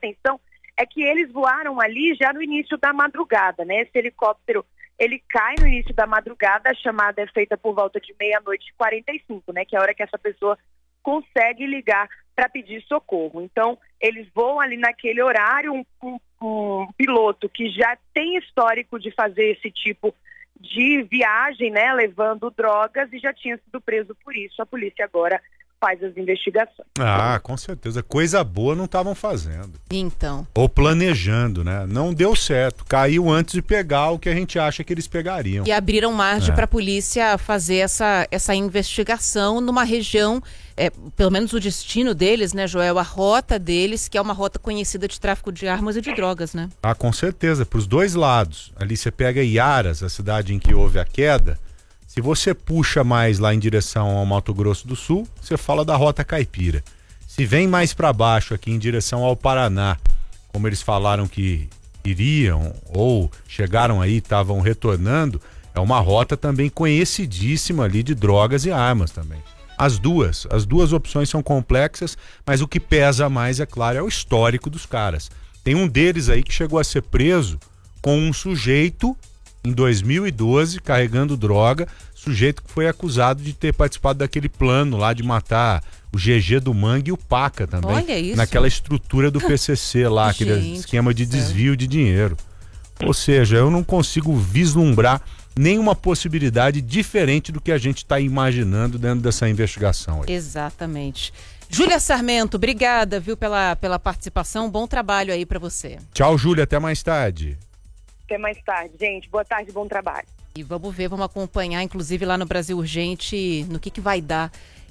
atenção é que eles voaram ali já no início da madrugada, né? Esse helicóptero, ele cai no início da madrugada, a chamada é feita por volta de 00:45, né? Que é a hora que essa pessoa consegue ligar para pedir socorro. Então, eles voam ali naquele horário, um piloto que já tem histórico de fazer esse tipo de viagem, né? Levando drogas e já tinha sido preso por isso. A polícia agora faz as investigações. Ah, com certeza. Coisa boa não estavam fazendo. Então. Ou planejando, né? Não deu certo. Caiu antes de pegar o que a gente acha que eles pegariam. E abriram margem para a polícia fazer essa investigação numa região, pelo menos o destino deles, né, Joel? A rota deles, que é uma rota conhecida de tráfico de armas e de drogas, né? Ah, com certeza. Para os dois lados. Ali você pega Iaras, a cidade em que houve a queda. Se você puxa mais lá em direção ao Mato Grosso do Sul, você fala da Rota Caipira. Se vem mais para baixo aqui em direção ao Paraná, como eles falaram que iriam ou chegaram aí, estavam retornando, é uma rota também conhecidíssima ali de drogas e armas também. As duas opções são complexas, mas o que pesa mais, é claro, é o histórico dos caras. Tem um deles aí que chegou a ser preso com um sujeito em 2012, carregando droga, sujeito que foi acusado de ter participado daquele plano lá de matar o GG do Mangue e o Paca também. Olha isso. Naquela estrutura do PCC lá, aquele esquema de desvio de dinheiro. Ou seja, eu não consigo vislumbrar nenhuma possibilidade diferente do que a gente está imaginando dentro dessa investigação aí. Exatamente. Júlia Sarmento, obrigada, viu, pela participação. Bom trabalho aí para você. Tchau, Júlia. Até mais tarde. Até mais tarde, gente. Boa tarde, bom trabalho. E vamos acompanhar, inclusive lá no Brasil Urgente, no que vai dar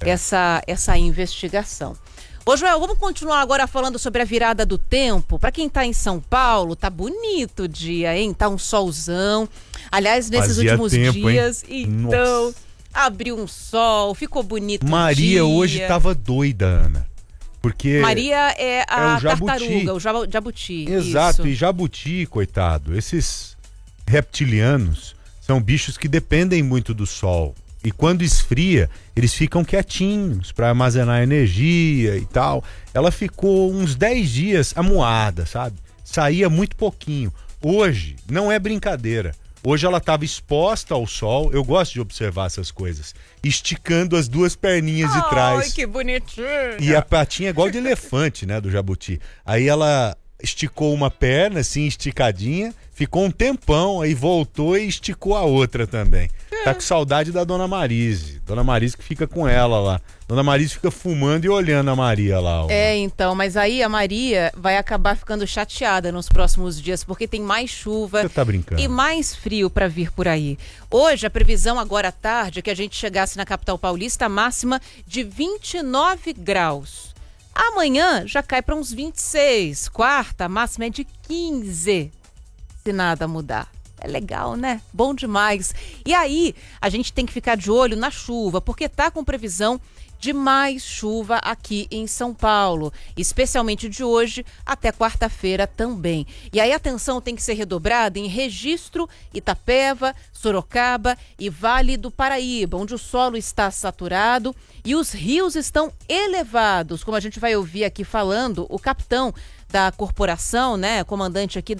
essa investigação. Ô, Joel, vamos continuar agora falando sobre a virada do tempo. Para quem tá em São Paulo, tá bonito o dia, hein? Tá um solzão. Aliás, nesses últimos dias, hein? Então, Nossa. Abriu um sol, ficou bonito Maria o dia. Hoje tava doida, Ana. Porque Maria é a o jabuti. tartaruga, o jabuti. Exato, isso. E jabuti, coitado, esses reptilianos são bichos que dependem muito do sol. E quando esfria, eles ficam quietinhos para armazenar energia e tal. Ela ficou uns 10 dias amuada, sabe? Saía muito pouquinho. Hoje, não é brincadeira. Hoje ela estava exposta ao sol. Eu gosto de observar essas coisas. Esticando as duas perninhas de trás. Ai, que bonitinho. E a patinha é igual de elefante, né, do jabuti. Aí ela esticou uma perna, assim, esticadinha, ficou um tempão, aí voltou e esticou a outra também. Tá com saudade da Dona Marise. Dona Marise que fica com ela lá. Dona Marise fica fumando e olhando a Maria lá. Então, mas aí a Maria vai acabar ficando chateada nos próximos dias, porque tem mais chuva. Você tá brincando. E mais frio para vir por aí. Hoje, a previsão agora à tarde é que a gente chegasse na capital paulista, a máxima de 29 graus. Amanhã já cai para uns 26. Quarta, a máxima é de 15. Se nada mudar. É legal, né? Bom demais. E aí, a gente tem que ficar de olho na chuva, porque tá com previsão de mais chuva aqui em São Paulo, especialmente de hoje até quarta-feira também. E aí a atenção tem que ser redobrada em Registro, Itapeva, Sorocaba e Vale do Paraíba, onde o solo está saturado e os rios estão elevados, como a gente vai ouvir aqui falando o capitão da corporação, né, comandante aqui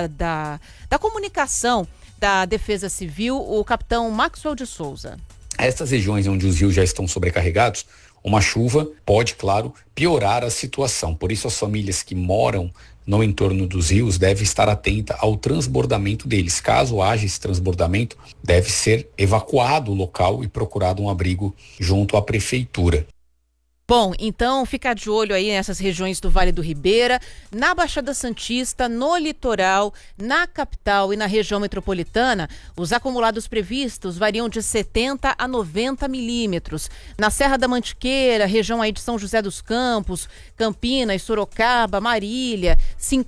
da comunicação da Defesa Civil, o capitão Maxwell de Souza. Essas regiões onde os rios já estão sobrecarregados, uma chuva pode, claro, piorar a situação. Por isso, as famílias que moram no entorno dos rios devem estar atentas ao transbordamento deles. Caso haja esse transbordamento, deve ser evacuado o local e procurado um abrigo junto à prefeitura. Bom, então fica de olho aí nessas regiões do Vale do Ribeira, na Baixada Santista, no litoral, na capital e na região metropolitana. Os acumulados previstos variam de 70 a 90 milímetros. Na Serra da Mantiqueira, região aí de São José dos Campos, Campinas, Sorocaba, Marília,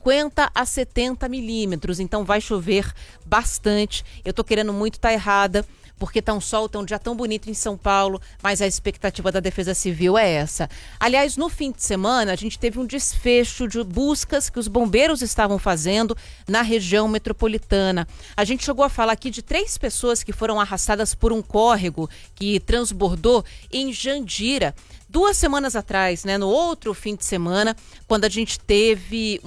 50 a 70 milímetros. Então vai chover bastante. Eu tô querendo muito estar errada, porque tá um sol, tá um dia tão bonito em São Paulo, mas a expectativa da Defesa Civil é essa. Aliás, no fim de semana, a gente teve um desfecho de buscas que os bombeiros estavam fazendo na região metropolitana. A gente chegou a falar aqui de 3 pessoas que foram arrastadas por um córrego que transbordou em Jandira. 2 semanas atrás, né, no outro fim de semana, quando a gente teve